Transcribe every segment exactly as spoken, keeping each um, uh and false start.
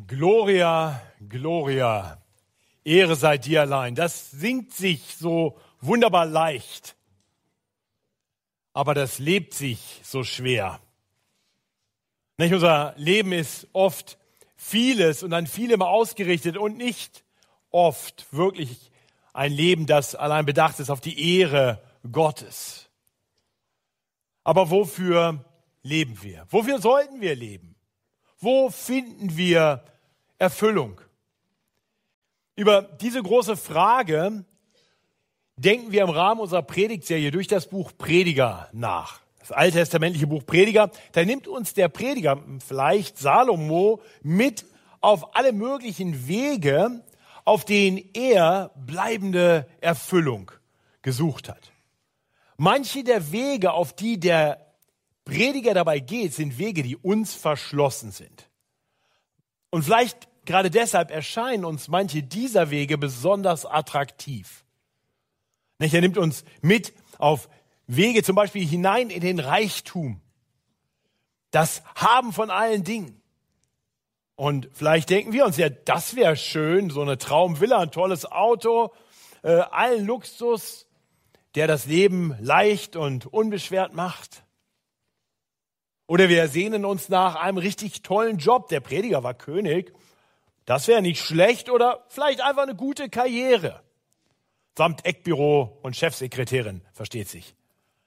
Gloria, Gloria, Ehre sei dir allein. Das singt sich so wunderbar leicht, aber das lebt sich so schwer. Nicht? Unser Leben ist oft vieles und an vielem ausgerichtet und nicht oft wirklich ein Leben, das allein bedacht ist auf die Ehre Gottes. Aber wofür leben wir? Wofür sollten wir leben? Wo finden wir Erfüllung? Über diese große Frage denken wir im Rahmen unserer Predigtserie durch das Buch Prediger nach. Das alttestamentliche Buch Prediger, da nimmt uns der Prediger, vielleicht Salomo, mit auf alle möglichen Wege, auf denen er bleibende Erfüllung gesucht hat. Manche der Wege, auf die der Prediger dabei geht, sind Wege, die uns verschlossen sind. Und vielleicht gerade deshalb erscheinen uns manche dieser Wege besonders attraktiv. Nicht? Er nimmt uns mit auf Wege zum Beispiel hinein in den Reichtum, das Haben von allen Dingen. Und vielleicht denken wir uns, ja, das wäre schön, so eine Traumvilla, ein tolles Auto, äh, allen Luxus, der das Leben leicht und unbeschwert macht. Oder wir sehnen uns nach einem richtig tollen Job. Der Prediger war König. Das wäre nicht schlecht oder vielleicht einfach eine gute Karriere. Samt Eckbüro und Chefsekretärin, versteht sich.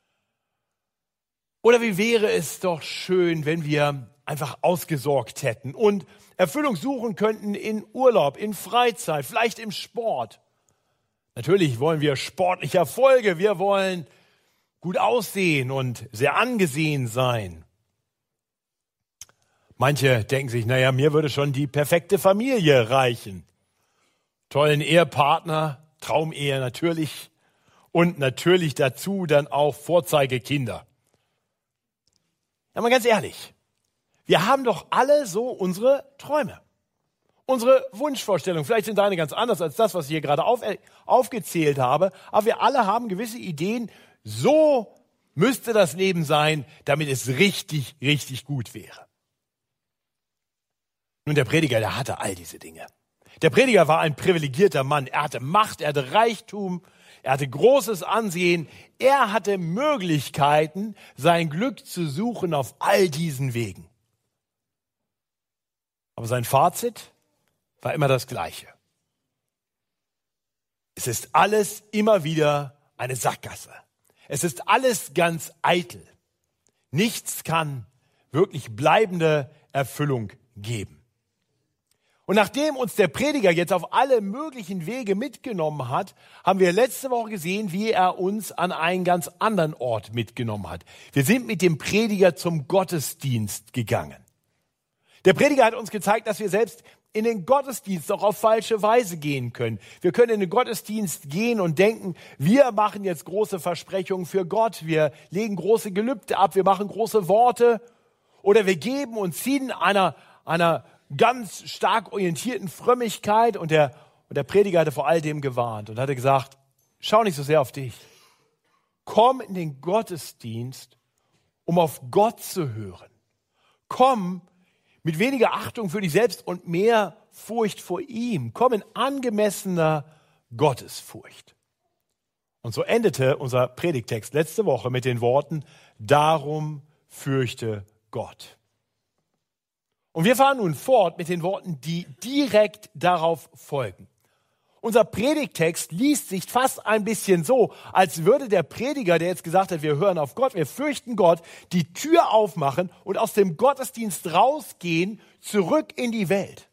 Oder wie wäre es doch schön, wenn wir einfach ausgesorgt hätten und Erfüllung suchen könnten in Urlaub, in Freizeit, vielleicht im Sport. Natürlich wollen wir sportliche Erfolge. Wir wollen gut aussehen und sehr angesehen sein. Manche denken sich, naja, mir würde schon die perfekte Familie reichen. Tollen Ehepartner, Traumehe natürlich und natürlich dazu dann auch Vorzeigekinder. Ja, mal ganz ehrlich, wir haben doch alle so unsere Träume, unsere Wunschvorstellungen. Vielleicht sind deine ganz anders als das, was ich hier gerade auf, aufgezählt habe, aber wir alle haben gewisse Ideen, so müsste das Leben sein, damit es richtig, richtig gut wäre. Nun, der Prediger, der hatte all diese Dinge. Der Prediger war ein privilegierter Mann. Er hatte Macht, er hatte Reichtum, er hatte großes Ansehen. Er hatte Möglichkeiten, sein Glück zu suchen auf all diesen Wegen. Aber sein Fazit war immer das Gleiche. Es ist alles immer wieder eine Sackgasse. Es ist alles ganz eitel. Nichts kann wirklich bleibende Erfüllung geben. Und nachdem uns der Prediger jetzt auf alle möglichen Wege mitgenommen hat, haben wir letzte Woche gesehen, wie er uns an einen ganz anderen Ort mitgenommen hat. Wir sind mit dem Prediger zum Gottesdienst gegangen. Der Prediger hat uns gezeigt, dass wir selbst in den Gottesdienst auch auf falsche Weise gehen können. Wir können in den Gottesdienst gehen und denken, wir machen jetzt große Versprechungen für Gott, wir legen große Gelübde ab, wir machen große Worte oder wir geben und ziehen einer, einer ganz stark orientierten Frömmigkeit und der, und der Prediger hatte vor all dem gewarnt und hatte gesagt, schau nicht so sehr auf dich. Komm in den Gottesdienst, um auf Gott zu hören. Komm mit weniger Achtung für dich selbst und mehr Furcht vor ihm. Komm in angemessener Gottesfurcht. Und so endete unser Predigtext letzte Woche mit den Worten, darum fürchte Gott. Und wir fahren nun fort mit den Worten, die direkt darauf folgen. Unser Predigtext liest sich fast ein bisschen so, als würde der Prediger, der jetzt gesagt hat, wir hören auf Gott, wir fürchten Gott, die Tür aufmachen und aus dem Gottesdienst rausgehen, zurück in die Welt.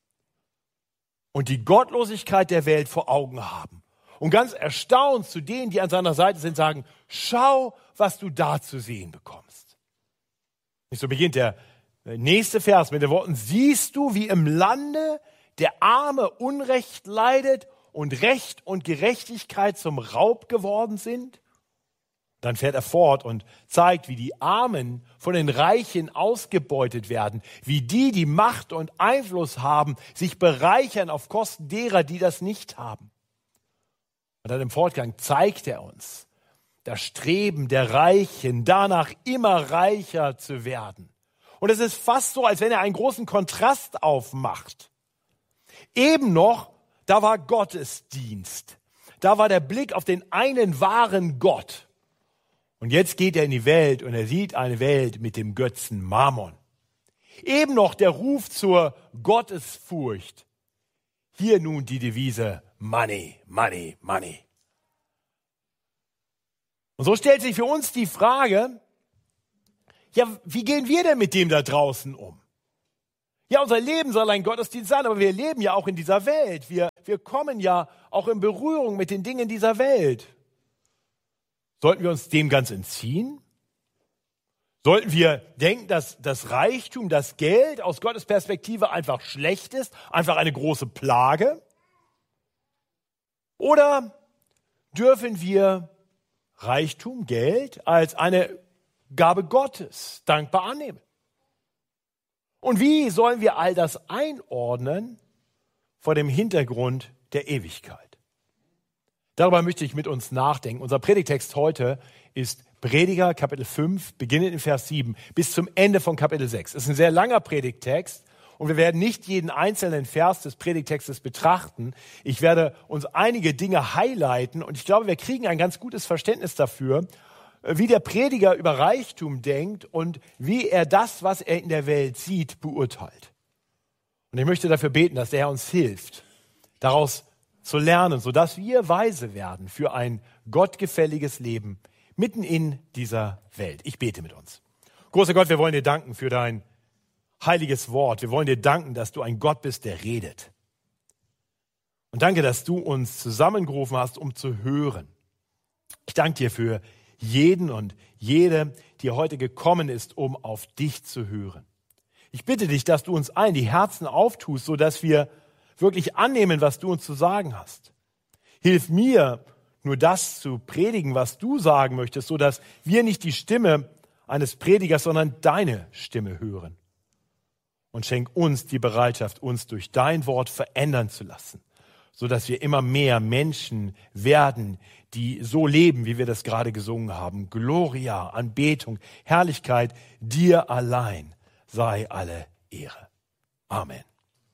Und die Gottlosigkeit der Welt vor Augen haben. Und ganz erstaunt zu denen, die an seiner Seite sind, sagen, schau, was du da zu sehen bekommst. Und so beginnt der nächste Vers mit den Worten, siehst du, wie im Lande der Arme Unrecht leidet und Recht und Gerechtigkeit zum Raub geworden sind? Dann fährt er fort und zeigt, wie die Armen von den Reichen ausgebeutet werden, wie die, die Macht und Einfluss haben, sich bereichern auf Kosten derer, die das nicht haben. Und dann im Fortgang zeigt er uns das Streben der Reichen, danach immer reicher zu werden. Und es ist fast so, als wenn er einen großen Kontrast aufmacht. Eben noch, da war Gottesdienst. Da war der Blick auf den einen wahren Gott. Und jetzt geht er in die Welt und er sieht eine Welt mit dem Götzen Mammon. Eben noch der Ruf zur Gottesfurcht. Hier nun die Devise Money, Money, Money. Und so stellt sich für uns die Frage, ja, wie gehen wir denn mit dem da draußen um? Ja, unser Leben soll ein Gottesdienst sein, aber wir leben ja auch in dieser Welt. Wir, wir kommen ja auch in Berührung mit den Dingen dieser Welt. Sollten wir uns dem ganz entziehen? Sollten wir denken, dass das Reichtum, das Geld aus Gottes Perspektive einfach schlecht ist, einfach eine große Plage? Oder dürfen wir Reichtum, Geld als eine Gabe Gottes dankbar annehmen? Und wie sollen wir all das einordnen vor dem Hintergrund der Ewigkeit? Darüber möchte ich mit uns nachdenken. Unser Predigtext heute ist Prediger, Kapitel fünf, beginnend in Vers sieben, bis zum Ende von Kapitel sechs. Es ist ein sehr langer Predigtext und wir werden nicht jeden einzelnen Vers des Predigtextes betrachten. Ich werde uns einige Dinge highlighten und ich glaube, wir kriegen ein ganz gutes Verständnis dafür, wie der Prediger über Reichtum denkt und wie er das, was er in der Welt sieht, beurteilt. Und ich möchte dafür beten, dass er uns hilft, daraus zu lernen, sodass wir weise werden für ein gottgefälliges Leben mitten in dieser Welt. Ich bete mit uns. Großer Gott, wir wollen dir danken für dein heiliges Wort. Wir wollen dir danken, dass du ein Gott bist, der redet. Und danke, dass du uns zusammengerufen hast, um zu hören. Ich danke dir für jeden und jede, die heute gekommen ist, um auf dich zu hören. Ich bitte dich, dass du uns allen die Herzen auftust, sodass wir wirklich annehmen, was du uns zu sagen hast. Hilf mir, nur das zu predigen, was du sagen möchtest, sodass wir nicht die Stimme eines Predigers, sondern deine Stimme hören. Und schenk uns die Bereitschaft, uns durch dein Wort verändern zu lassen, sodass wir immer mehr Menschen werden, die so leben, wie wir das gerade gesungen haben. Gloria, Anbetung, Herrlichkeit, dir allein sei alle Ehre. Amen.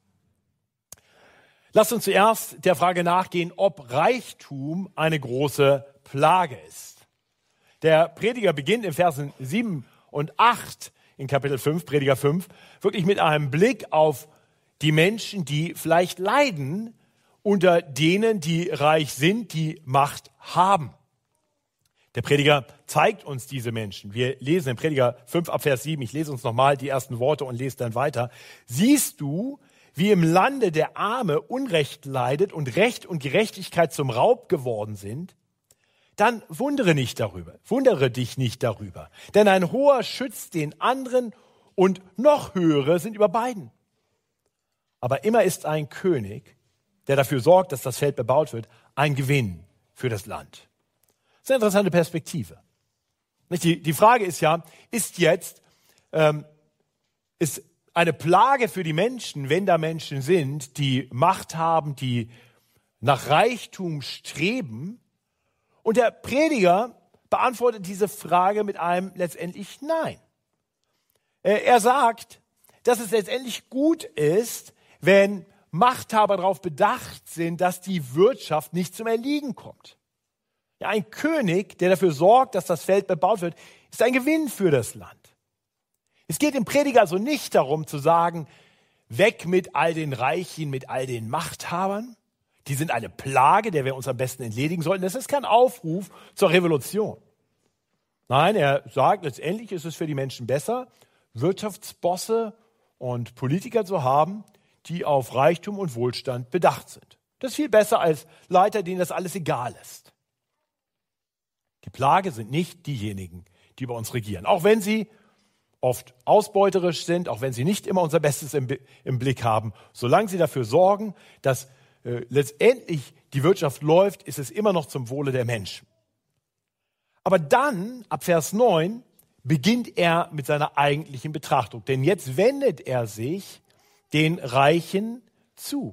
Lasst uns zuerst der Frage nachgehen, ob Reichtum eine große Plage ist. Der Prediger beginnt in Versen sieben und acht in Kapitel fünf, Prediger fünf, wirklich mit einem Blick auf die Menschen, die vielleicht leiden unter denen, die reich sind, die Macht haben. Der Prediger zeigt uns diese Menschen. Wir lesen in Prediger fünf ab Vers sieben, ich lese uns nochmal die ersten Worte und lese dann weiter. Siehst du, wie im Lande der Arme Unrecht leidet und Recht und Gerechtigkeit zum Raub geworden sind, dann wundere nicht darüber, wundere dich nicht darüber. Denn ein Hoher schützt den anderen und noch Höhere sind über beiden. Aber immer ist ein König, der dafür sorgt, dass das Feld bebaut wird, ein Gewinn für das Land. Das ist eine interessante Perspektive. Die, die Frage ist ja, ist jetzt, ähm, ist eine Plage für die Menschen, wenn da Menschen sind, die Macht haben, die nach Reichtum streben. Und der Prediger beantwortet diese Frage mit einem letztendlich Nein. Er sagt, dass es letztendlich gut ist, wenn Machthaber darauf bedacht sind, dass die Wirtschaft nicht zum Erliegen kommt. Ja, ein König, der dafür sorgt, dass das Feld bebaut wird, ist ein Gewinn für das Land. Es geht dem Prediger also nicht darum zu sagen, weg mit all den Reichen, mit all den Machthabern. Die sind eine Plage, der wir uns am besten entledigen sollten. Das ist kein Aufruf zur Revolution. Nein, er sagt, letztendlich ist es für die Menschen besser, Wirtschaftsbosse und Politiker zu haben, die auf Reichtum und Wohlstand bedacht sind. Das ist viel besser als Leiter, denen das alles egal ist. Die Plage sind nicht diejenigen, die über uns regieren. Auch wenn sie oft ausbeuterisch sind, auch wenn sie nicht immer unser Bestes im, im Blick haben. Solange sie dafür sorgen, dass äh, letztendlich die Wirtschaft läuft, ist es immer noch zum Wohle der Menschen. Aber dann, ab Vers neun, beginnt er mit seiner eigentlichen Betrachtung. Denn jetzt wendet er sich den Reichen zu.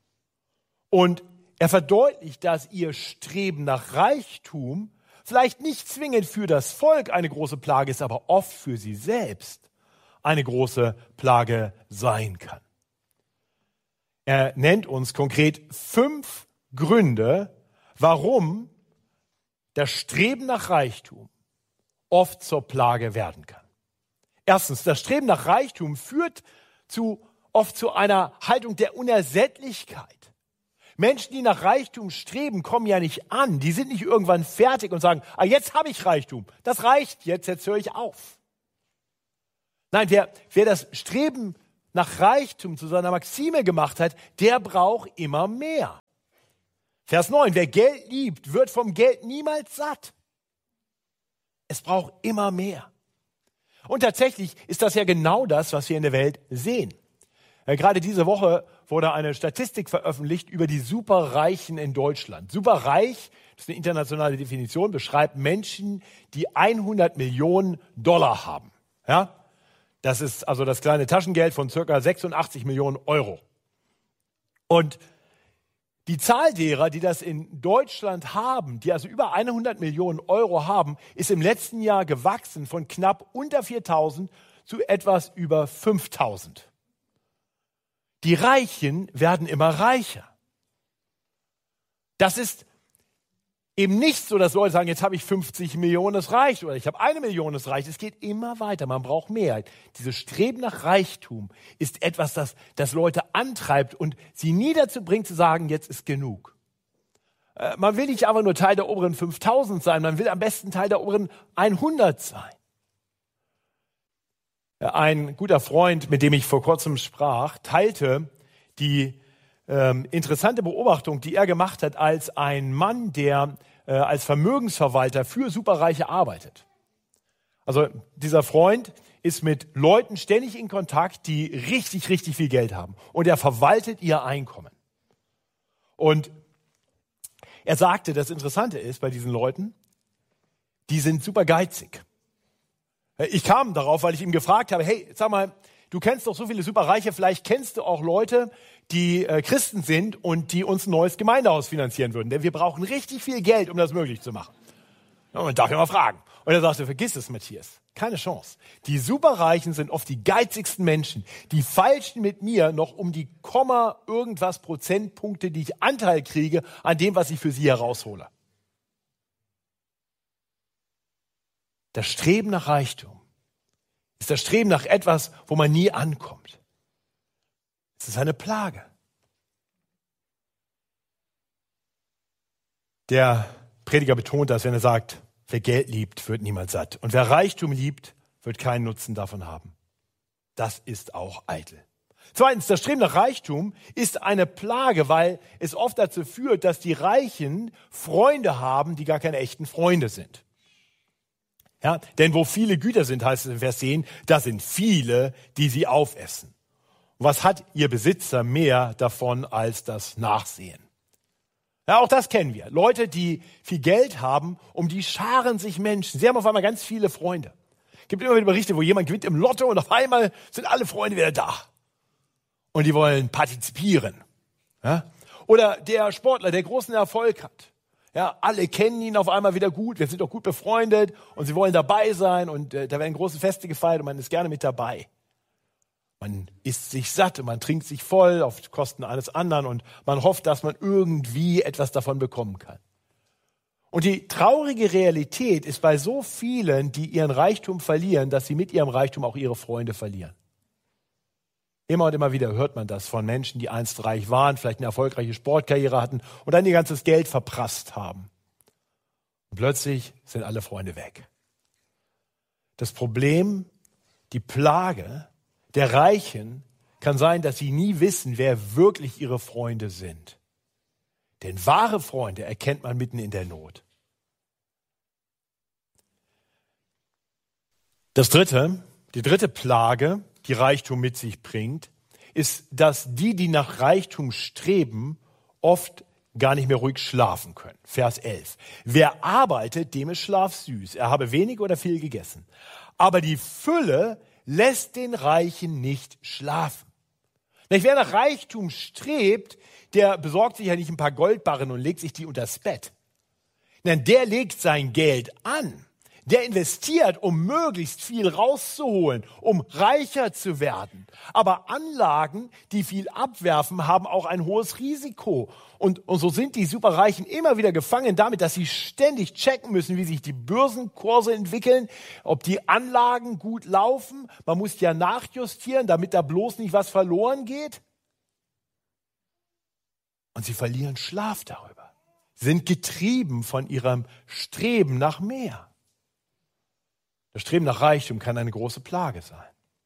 Und er verdeutlicht, dass ihr Streben nach Reichtum vielleicht nicht zwingend für das Volk eine große Plage ist, aber oft für sie selbst eine große Plage sein kann. Er nennt uns konkret fünf Gründe, warum das Streben nach Reichtum oft zur Plage werden kann. Erstens, das Streben nach Reichtum führt zu, oft zu einer Haltung der Unersättlichkeit. Menschen, die nach Reichtum streben, kommen ja nicht an. Die sind nicht irgendwann fertig und sagen, ah, jetzt habe ich Reichtum. Das reicht jetzt, jetzt höre ich auf. Nein, wer, wer das Streben nach Reichtum zu seiner Maxime gemacht hat, der braucht immer mehr. Vers neun, wer Geld liebt, wird vom Geld niemals satt. Es braucht immer mehr. Und tatsächlich ist das ja genau das, was wir in der Welt sehen. Ja, gerade diese Woche wurde eine Statistik veröffentlicht über die Superreichen in Deutschland. Superreich, das ist eine internationale Definition, beschreibt Menschen, die hundert Millionen Dollar haben. Ja? Das ist also das kleine Taschengeld von circa sechsundachtzig Millionen Euro. Und die Zahl derer, die das in Deutschland haben, die also über hundert Millionen Euro haben, ist im letzten Jahr gewachsen von knapp unter viertausend zu etwas über fünftausend. Die Reichen werden immer reicher. Das ist eben nicht so, dass Leute sagen, jetzt habe ich fünfzig Millionen, das reicht, oder ich habe eine Million, das reicht. Es geht immer weiter, man braucht mehr. Dieses Streben nach Reichtum ist etwas, das, das Leute antreibt und sie nie dazu bringt zu sagen, jetzt ist genug. Äh, man will nicht einfach nur Teil der oberen fünftausend sein, man will am besten Teil der oberen hundert sein. Ein guter Freund, mit dem ich vor kurzem sprach, teilte die ähm, interessante Beobachtung, die er gemacht hat als ein Mann, der äh, als Vermögensverwalter für Superreiche arbeitet. Also dieser Freund ist mit Leuten ständig in Kontakt, die richtig, richtig viel Geld haben. Und er verwaltet ihr Einkommen. Und er sagte, das Interessante ist bei diesen Leuten, die sind super geizig. Ich kam darauf, weil ich ihm gefragt habe, hey, sag mal, du kennst doch so viele Superreiche, vielleicht kennst du auch Leute, die äh, Christen sind und die uns ein neues Gemeindehaus finanzieren würden. Denn wir brauchen richtig viel Geld, um das möglich zu machen. Ja, man darf ja mal fragen. Und er sagte, vergiss es, Matthias, keine Chance. Die Superreichen sind oft die geizigsten Menschen. Die feilschen mit mir noch um die Komma irgendwas Prozentpunkte, die ich Anteil kriege an dem, was ich für sie heraushole. Das Streben nach Reichtum ist das Streben nach etwas, wo man nie ankommt. Es ist eine Plage. Der Prediger betont das, wenn er sagt, wer Geld liebt, wird niemals satt. Und wer Reichtum liebt, wird keinen Nutzen davon haben. Das ist auch eitel. Zweitens, das Streben nach Reichtum ist eine Plage, weil es oft dazu führt, dass die Reichen Freunde haben, die gar keine echten Freunde sind. Ja, denn wo viele Güter sind, heißt es in Vers zehn, da sind viele, die sie aufessen. Und was hat ihr Besitzer mehr davon als das Nachsehen? Ja, auch das kennen wir. Leute, die viel Geld haben, um die scharen sich Menschen. Sie haben auf einmal ganz viele Freunde. Es gibt immer wieder Berichte, wo jemand gewinnt im Lotto und auf einmal sind alle Freunde wieder da. Und die wollen partizipieren. Ja? Oder der Sportler, der großen Erfolg hat. Ja, alle kennen ihn auf einmal wieder gut, wir sind doch gut befreundet und sie wollen dabei sein und äh, da werden große Feste gefeiert und man ist gerne mit dabei. Man isst sich satt und man trinkt sich voll auf Kosten eines anderen und man hofft, dass man irgendwie etwas davon bekommen kann. Und die traurige Realität ist bei so vielen, die ihren Reichtum verlieren, dass sie mit ihrem Reichtum auch ihre Freunde verlieren. Immer und immer wieder hört man das von Menschen, die einst reich waren, vielleicht eine erfolgreiche Sportkarriere hatten und dann ihr ganzes Geld verprasst haben. Und plötzlich sind alle Freunde weg. Das Problem, die Plage der Reichen kann sein, dass sie nie wissen, wer wirklich ihre Freunde sind. Denn wahre Freunde erkennt man mitten in der Not. Das dritte, die dritte Plage, die Reichtum mit sich bringt, ist, dass die, die nach Reichtum streben, oft gar nicht mehr ruhig schlafen können. Vers elf. Wer arbeitet, dem ist Schlaf süß. Er habe wenig oder viel gegessen. Aber die Fülle lässt den Reichen nicht schlafen. Nicht, wer nach Reichtum strebt, der besorgt sich ja nicht ein paar Goldbarren und legt sich die unters Bett. Nein, der legt sein Geld an. Der investiert, um möglichst viel rauszuholen, um reicher zu werden. Aber Anlagen, die viel abwerfen, haben auch ein hohes Risiko. Und, und so sind die Superreichen immer wieder gefangen damit, dass sie ständig checken müssen, wie sich die Börsenkurse entwickeln, ob die Anlagen gut laufen. Man muss ja nachjustieren, damit da bloß nicht was verloren geht. Und sie verlieren Schlaf darüber, sind getrieben von ihrem Streben nach mehr. Das Streben nach Reichtum kann eine große Plage sein.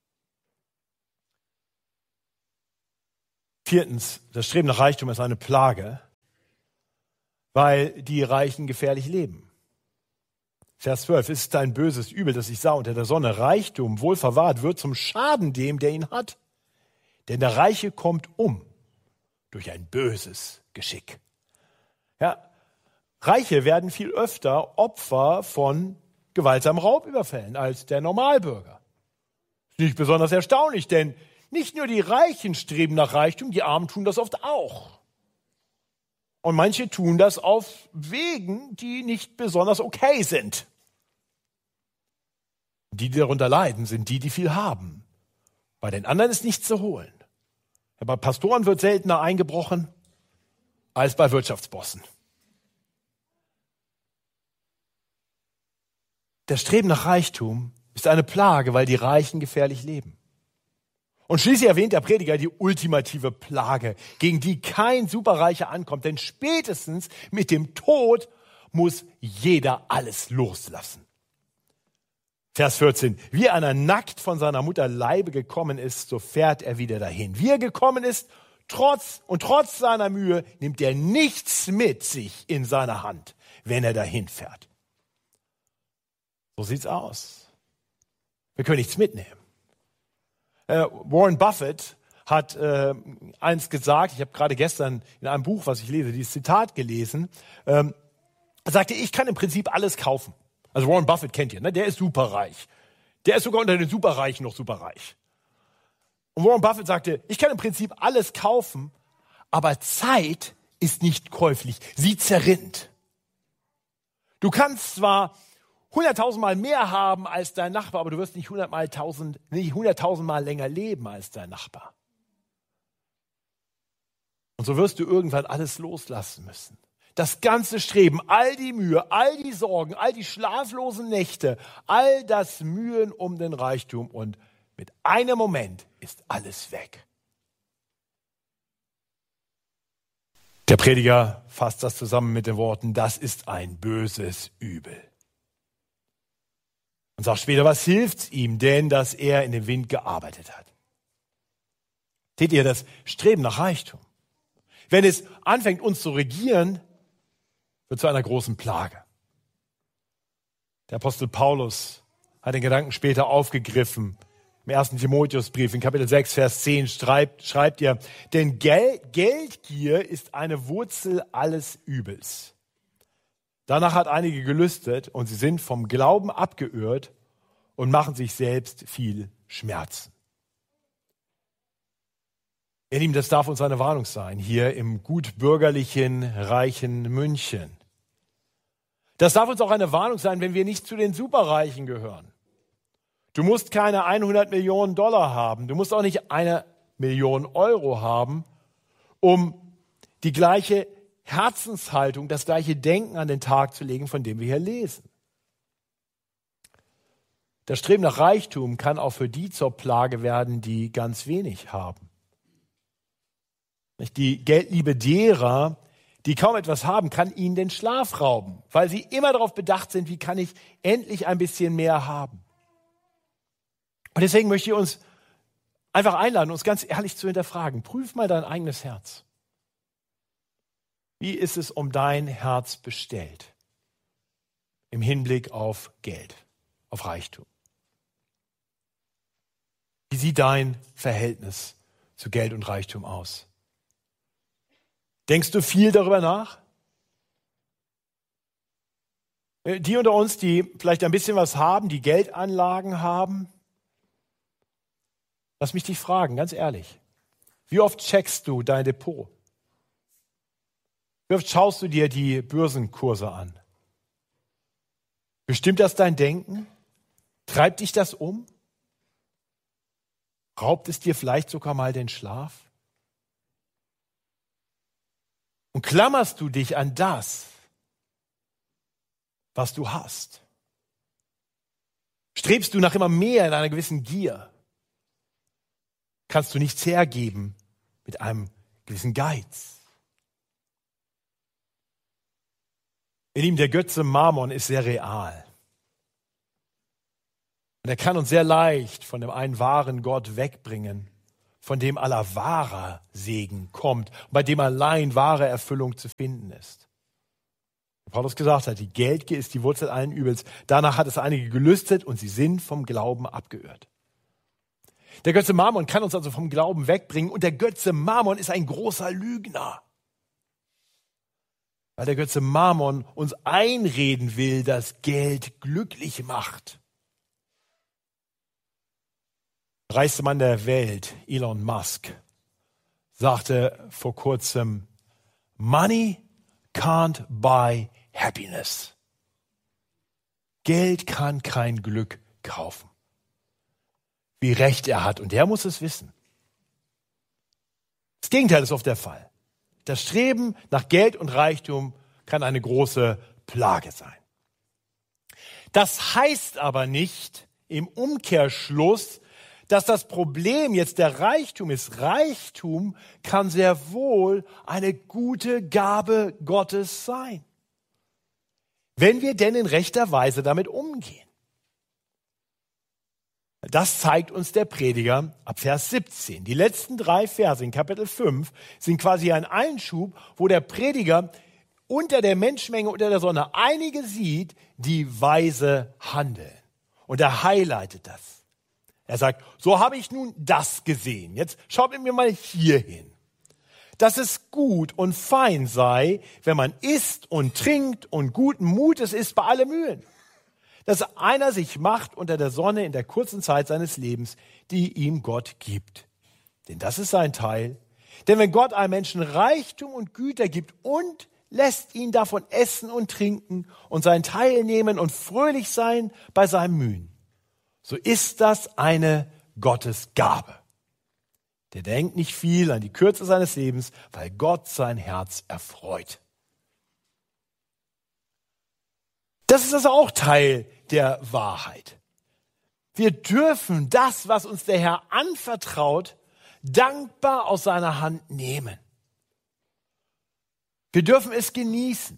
Viertens, das Streben nach Reichtum ist eine Plage, weil die Reichen gefährlich leben. Vers zwölf, es ist ein böses Übel, das ich sah unter der Sonne. Reichtum, wohl verwahrt, wird zum Schaden dem, der ihn hat. Denn der Reiche kommt um durch ein böses Geschick. Ja, Reiche werden viel öfter Opfer von gewaltsamen Raubüberfällen als der Normalbürger. Nicht besonders erstaunlich, denn nicht nur die Reichen streben nach Reichtum, die Armen tun das oft auch. Und manche tun das auf Wegen, die nicht besonders okay sind. Die, die darunter leiden, sind die, die viel haben. Bei den anderen ist nichts zu holen. Ja, bei Pastoren wird seltener eingebrochen als bei Wirtschaftsbossen. Das Streben nach Reichtum ist eine Plage, weil die Reichen gefährlich leben. Und schließlich erwähnt der Prediger die ultimative Plage, gegen die kein Superreicher ankommt. Denn spätestens mit dem Tod muss jeder alles loslassen. Vers vierzehn. Wie einer nackt von seiner Mutter Leibe gekommen ist, so fährt er wieder dahin. Wie er gekommen ist, trotz und trotz seiner Mühe nimmt er nichts mit sich in seiner Hand, wenn er dahin fährt. So sieht's aus. Wir können nichts mitnehmen. Äh, Warren Buffett hat äh, eins gesagt, ich habe gerade gestern in einem Buch, was ich lese, dieses Zitat gelesen, ähm, er sagte, ich kann im Prinzip alles kaufen. Also Warren Buffett kennt ihr, ne? Der ist superreich. Der ist sogar unter den Superreichen noch superreich. Und Warren Buffett sagte, ich kann im Prinzip alles kaufen, aber Zeit ist nicht käuflich. Sie zerrinnt. Du kannst zwar hunderttausendmal mehr haben als dein Nachbar, aber du wirst nicht hundertmal tausend, nicht hunderttausendmal länger leben als dein Nachbar. Und so wirst du irgendwann alles loslassen müssen. Das ganze Streben, all die Mühe, all die Sorgen, all die schlaflosen Nächte, all das Mühen um den Reichtum und mit einem Moment ist alles weg. Der Prediger fasst das zusammen mit den Worten, das ist ein böses Übel. Und sagt später, was hilft's ihm denn, dass er in dem Wind gearbeitet hat? Seht ihr, das Streben nach Reichtum, wenn es anfängt, uns zu regieren, wird zu einer großen Plage. Der Apostel Paulus hat den Gedanken später aufgegriffen. Im ersten Timotheusbrief, in Kapitel sechs, Vers zehn, schreibt, schreibt er, denn Gel- Geldgier ist eine Wurzel alles Übels. Danach hat einige gelüstet und sie sind vom Glauben abgeirrt und machen sich selbst viel Schmerzen. Ihr Lieben, das darf uns eine Warnung sein, hier im gut bürgerlichen, reichen München. Das darf uns auch eine Warnung sein, wenn wir nicht zu den Superreichen gehören. Du musst keine hundert Millionen Dollar haben, du musst auch nicht eine Million Euro haben, um die gleiche Herzenshaltung, das gleiche Denken an den Tag zu legen, von dem wir hier lesen. Das Streben nach Reichtum kann auch für die zur Plage werden, die ganz wenig haben. Die Geldliebe derer, die kaum etwas haben, kann ihnen den Schlaf rauben, weil sie immer darauf bedacht sind, wie kann ich endlich ein bisschen mehr haben. Und deswegen möchte ich uns einfach einladen, uns ganz ehrlich zu hinterfragen. Prüf mal dein eigenes Herz. Wie ist es um dein Herz bestellt im Hinblick auf Geld, auf Reichtum? Wie sieht dein Verhältnis zu Geld und Reichtum aus? Denkst du viel darüber nach? Die unter uns, die vielleicht ein bisschen was haben, die Geldanlagen haben, lass mich dich fragen, ganz ehrlich. Wie oft checkst du dein Depot? Wie oft schaust du dir die Börsenkurse an? Bestimmt das dein Denken? Treibt dich das um? Raubt es dir vielleicht sogar mal den Schlaf? Und klammerst du dich an das, was du hast? Strebst du nach immer mehr in einer gewissen Gier? Kannst du nichts hergeben mit einem gewissen Geiz? Ihr Lieben, der Götze Mammon ist sehr real. Und er kann uns sehr leicht von dem einen wahren Gott wegbringen, von dem aller wahrer Segen kommt, bei dem allein wahre Erfüllung zu finden ist. Wie Paulus gesagt hat, die Geldgier ist die Wurzel allen Übels. Danach hat es einige gelüstet und sie sind vom Glauben abgeirrt. Der Götze Mammon kann uns also vom Glauben wegbringen und der Götze Mammon ist ein großer Lügner. Weil der Götze Mammon uns einreden will, dass Geld glücklich macht. Der reichste Mann der Welt, Elon Musk, sagte vor kurzem, Money can't buy happiness. Geld kann kein Glück kaufen. Wie recht er hat und er muss es wissen. Das Gegenteil ist oft der Fall. Das Streben nach Geld und Reichtum kann eine große Plage sein. Das heißt aber nicht im Umkehrschluss, dass das Problem jetzt der Reichtum ist. Reichtum kann sehr wohl eine gute Gabe Gottes sein, wenn wir denn in rechter Weise damit umgehen. Das zeigt uns der Prediger ab Vers siebzehn. Die letzten drei Verse in Kapitel fünf sind quasi ein Einschub, wo der Prediger unter der Menschenmenge, unter der Sonne einige sieht, die weise handeln. Und er highlightet das. Er sagt, so habe ich nun das gesehen. Jetzt schaut mir mal hier hin. Dass es gut und fein sei, wenn man isst und trinkt und guten Mutes ist bei allen Mühen. Dass einer sich macht unter der Sonne in der kurzen Zeit seines Lebens, die ihm Gott gibt. Denn das ist sein Teil. Denn wenn Gott einem Menschen Reichtum und Güter gibt und lässt ihn davon essen und trinken und seinen Teil nehmen und fröhlich sein bei seinem Mühen, so ist das eine Gottesgabe. Der denkt nicht viel an die Kürze seines Lebens, weil Gott sein Herz erfreut. Das ist also auch Teil der Wahrheit. Wir dürfen das, was uns der Herr anvertraut, dankbar aus seiner Hand nehmen. Wir dürfen es genießen.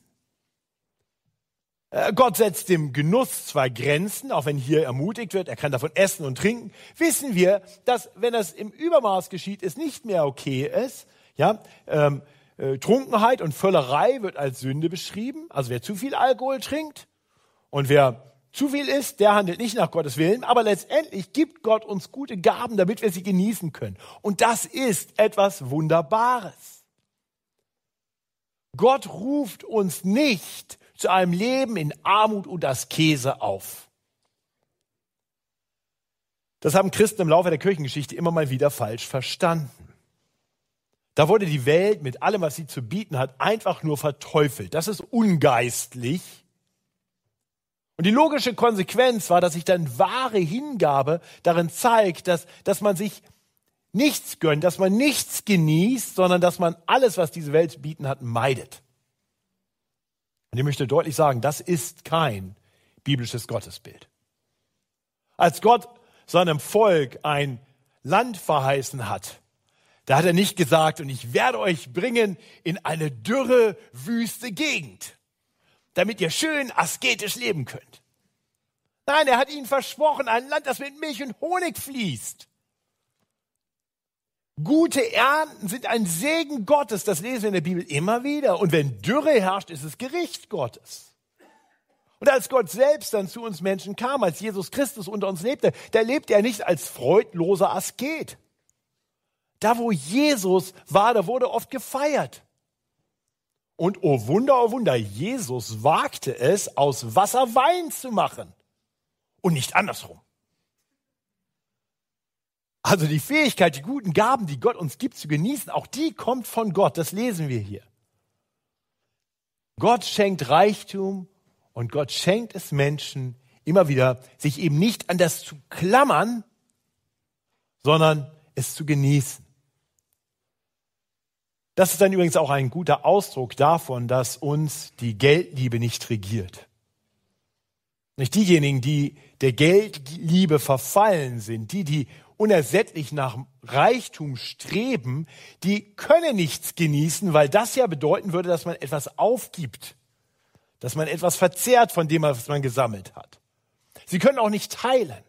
Gott setzt dem Genuss zwar Grenzen, auch wenn hier ermutigt wird, er kann davon essen und trinken, wissen wir, dass, wenn das im Übermaß geschieht, es nicht mehr okay ist. Ja, ähm, äh, Trunkenheit und Völlerei wird als Sünde beschrieben. Also wer zu viel Alkohol trinkt und wer zu viel isst, der handelt nicht nach Gottes Willen. Aber letztendlich gibt Gott uns gute Gaben, damit wir sie genießen können. Und das ist etwas Wunderbares. Gott ruft uns nicht zu einem Leben in Armut und Askese auf. Das haben Christen im Laufe der Kirchengeschichte immer mal wieder falsch verstanden. Da wurde die Welt mit allem, was sie zu bieten hat, einfach nur verteufelt. Das ist ungeistlich. Und die logische Konsequenz war, dass sich dann wahre Hingabe darin zeigt, dass, dass man sich nichts gönnt, dass man nichts genießt, sondern dass man alles, was diese Welt zu bieten hat, meidet. Und ich möchte deutlich sagen, das ist kein biblisches Gottesbild. Als Gott seinem Volk ein Land verheißen hat, da hat er nicht gesagt, und ich werde euch bringen in eine dürre, wüste Gegend, damit ihr schön asketisch leben könnt. Nein, er hat ihnen versprochen, ein Land, das mit Milch und Honig fließt. Gute Ernten sind ein Segen Gottes, das lesen wir in der Bibel immer wieder. Und wenn Dürre herrscht, ist es Gericht Gottes. Und als Gott selbst dann zu uns Menschen kam, als Jesus Christus unter uns lebte, da lebte er nicht als freudloser Asket. Da, wo Jesus war, da wurde oft gefeiert. Und oh Wunder, oh Wunder, Jesus wagte es, aus Wasser Wein zu machen. Und nicht andersrum. Also die Fähigkeit, die guten Gaben, die Gott uns gibt, zu genießen, auch die kommt von Gott. Das lesen wir hier. Gott schenkt Reichtum Und Gott schenkt es Menschen immer wieder, sich eben nicht an das zu klammern, sondern es zu genießen. Das ist dann übrigens auch ein guter Ausdruck davon, dass uns die Geldliebe nicht regiert. Nicht diejenigen, die der Geldliebe verfallen sind, die, die unersättlich nach Reichtum streben, die können nichts genießen, weil das ja bedeuten würde, dass man etwas aufgibt, dass man etwas verzehrt von dem, was man gesammelt hat. Sie können auch nicht teilen.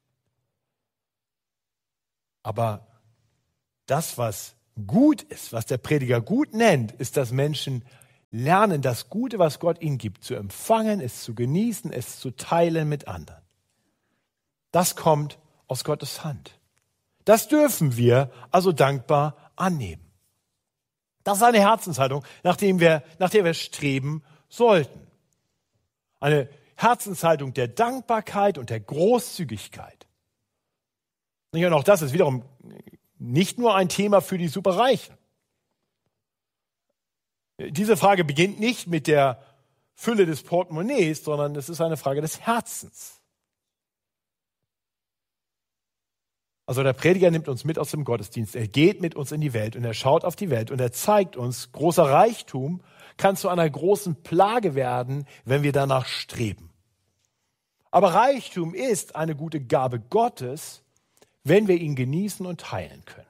Aber das, was gut ist, was der Prediger gut nennt, ist, dass Menschen lernen, das Gute, was Gott ihnen gibt, zu empfangen, es zu genießen, es zu teilen mit anderen. Das kommt aus Gottes Hand. Das dürfen wir also dankbar annehmen. Das ist eine Herzenshaltung, nach der wir, nach der wir streben sollten. Eine Herzenshaltung der Dankbarkeit und der Großzügigkeit. Und auch das ist wiederum nicht nur ein Thema für die Superreichen. Diese Frage beginnt nicht mit der Fülle des Portemonnaies, sondern es ist eine Frage des Herzens. Also der Prediger nimmt uns mit aus dem Gottesdienst. Er geht mit uns in die Welt und er schaut auf die Welt und er zeigt uns, großer Reichtum kann zu einer großen Plage werden, wenn wir danach streben. Aber Reichtum ist eine gute Gabe Gottes, wenn wir ihn genießen und teilen können.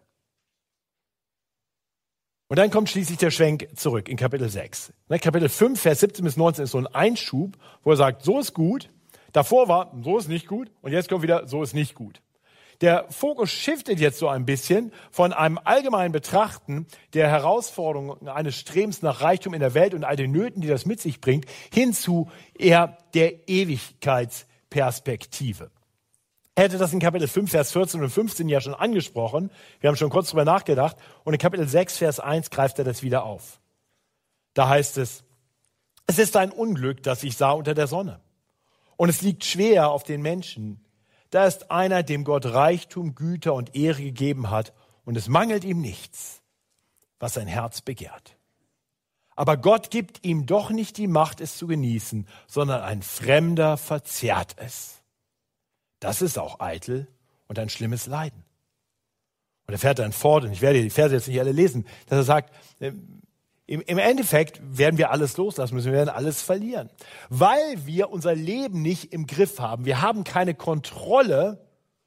Und dann kommt schließlich der Schwenk zurück in Kapitel sechs. Kapitel fünf, Vers siebzehn bis neunzehn ist so ein Einschub, wo er sagt, so ist gut. Davor war, so ist nicht gut. Und jetzt kommt wieder, so ist nicht gut. Der Fokus shiftet jetzt so ein bisschen von einem allgemeinen Betrachten der Herausforderungen eines Strebens nach Reichtum in der Welt und all den Nöten, die das mit sich bringt, hin zu eher der Ewigkeitsperspektive. Er hätte das in Kapitel fünf, Vers vierzehn und fünfzehn ja schon angesprochen. Wir haben schon kurz drüber nachgedacht. Und in Kapitel sechs, Vers eins greift er das wieder auf. Da heißt es, es ist ein Unglück, das ich sah unter der Sonne. Und es liegt schwer auf den Menschen. Da ist einer, dem Gott Reichtum, Güter und Ehre gegeben hat. Und es mangelt ihm nichts, was sein Herz begehrt. Aber Gott gibt ihm doch nicht die Macht, es zu genießen, sondern ein Fremder verzehrt es. Das ist auch eitel und ein schlimmes Leiden. Und er fährt dann fort, und ich werde die Verse jetzt nicht alle lesen, dass er sagt, im, im Endeffekt werden wir alles loslassen müssen, wir werden alles verlieren. Weil wir unser Leben nicht im Griff haben. Wir haben keine Kontrolle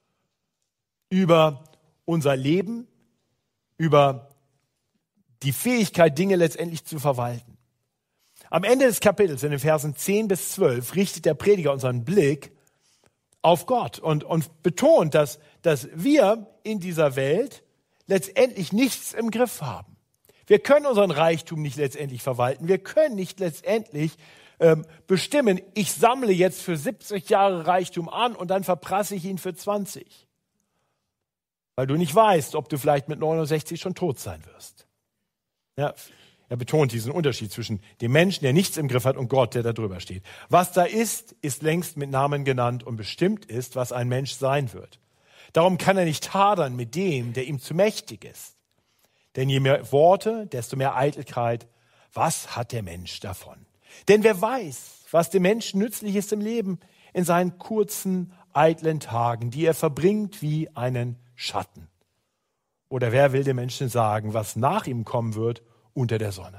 über unser Leben, über die Fähigkeit, Dinge letztendlich zu verwalten. Am Ende des Kapitels, in den Versen zehn bis zwölf, richtet der Prediger unseren Blick auf Gott und, und betont, dass, dass wir in dieser Welt letztendlich nichts im Griff haben. Wir können unseren Reichtum nicht letztendlich verwalten. Wir können nicht letztendlich ähm, bestimmen, ich sammle jetzt für siebzig Jahre Reichtum an und dann verprasse ich ihn für zwanzig. Weil du nicht weißt, ob du vielleicht mit neunundsechzig schon tot sein wirst. Ja, er betont diesen Unterschied zwischen dem Menschen, der nichts im Griff hat, und Gott, der da drüber steht. Was da ist, ist längst mit Namen genannt und bestimmt ist, was ein Mensch sein wird. Darum kann er nicht hadern mit dem, der ihm zu mächtig ist. Denn je mehr Worte, desto mehr Eitelkeit. Was hat der Mensch davon? Denn wer weiß, was dem Menschen nützlich ist im Leben, in seinen kurzen, eitlen Tagen, die er verbringt wie einen Schatten. Oder wer will dem Menschen sagen, was nach ihm kommen wird, unter der Sonne.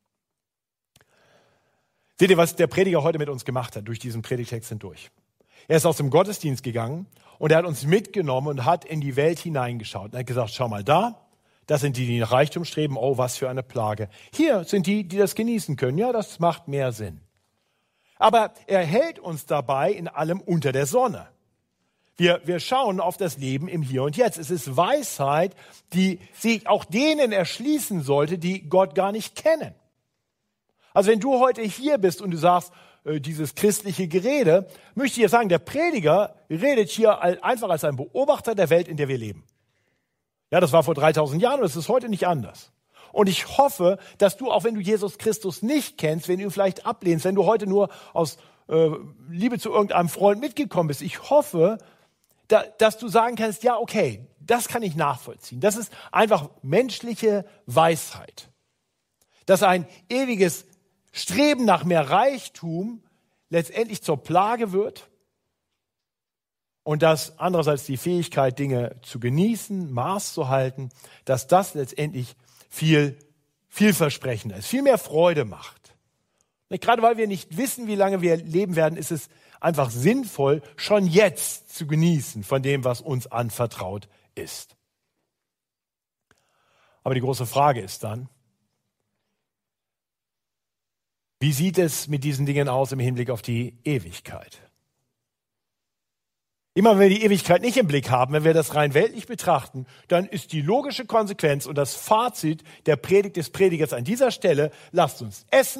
Seht ihr, was der Prediger heute mit uns gemacht hat, durch diesen Predigtext hindurch? Er ist aus dem Gottesdienst gegangen und er hat uns mitgenommen und hat in die Welt hineingeschaut. Und er hat gesagt, schau mal da, das sind die, die nach Reichtum streben, oh, was für eine Plage. Hier sind die, die das genießen können. Ja, das macht mehr Sinn. Aber er hält uns dabei in allem unter der Sonne. Wir, wir schauen auf das Leben im Hier und Jetzt. Es ist Weisheit, die sich auch denen erschließen sollte, die Gott gar nicht kennen. Also wenn du heute hier bist und du sagst, äh, dieses christliche Gerede, möchte ich dir sagen, der Prediger redet hier einfach als ein Beobachter der Welt, in der wir leben. Ja, das war vor dreitausend Jahren und es ist heute nicht anders. Und ich hoffe, dass du, auch wenn du Jesus Christus nicht kennst, wenn du ihn vielleicht ablehnst, wenn du heute nur aus äh, Liebe zu irgendeinem Freund mitgekommen bist, ich hoffe, Da, dass du sagen kannst, ja, okay, das kann ich nachvollziehen. Das ist einfach menschliche Weisheit. Dass ein ewiges Streben nach mehr Reichtum letztendlich zur Plage wird und dass andererseits die Fähigkeit, Dinge zu genießen, Maß zu halten, dass das letztendlich viel vielversprechender ist, viel mehr Freude macht. Und gerade weil wir nicht wissen, wie lange wir leben werden, ist es einfach sinnvoll, schon jetzt zu genießen von dem, was uns anvertraut ist. Aber die große Frage ist dann, wie sieht es mit diesen Dingen aus im Hinblick auf die Ewigkeit? Immer wenn wir die Ewigkeit nicht im Blick haben, wenn wir das rein weltlich betrachten, dann ist die logische Konsequenz und das Fazit der Predigt des Predigers an dieser Stelle: Lasst uns essen,